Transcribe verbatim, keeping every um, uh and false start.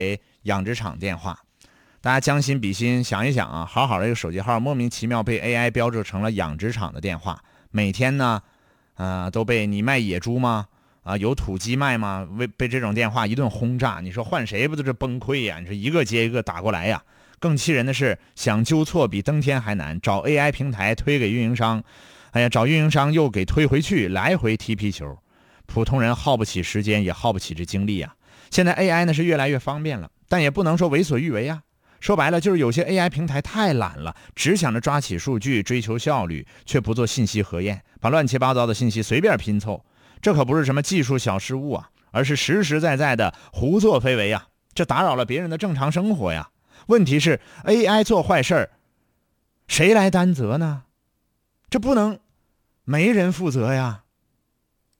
养殖场电话。大家将心比心想一想啊，好好的一个手机号莫名其妙被 A I 标注成了养殖场的电话，每天呢呃，都被你卖野猪吗？啊，有土鸡卖吗？被被这种电话一顿轰炸，你说换谁不都是崩溃呀？你说一个接一个打过来呀。更气人的是，想纠错比登天还难，找 A I 平台推给运营商，哎呀，找运营商又给推回去，来回踢皮球。普通人耗不起时间，也耗不起这精力啊。现在 A I 呢是越来越方便了，但也不能说为所欲为啊。说白了就是有些 A I 平台太懒了，只想着抓起数据追求效率，却不做信息核验，把乱七八糟的信息随便拼凑。这可不是什么技术小失误啊，而是实实在在的胡作非为啊！这打扰了别人的正常生活呀。问题是 A I 做坏事儿，谁来担责呢？这不能没人负责呀。